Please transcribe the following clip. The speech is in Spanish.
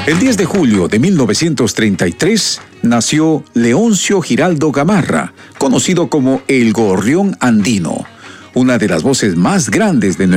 El 10 de julio de 1933 nació Leoncio Giraldo Gamarra, conocido como el Gorrión Andino, una de las voces más grandes de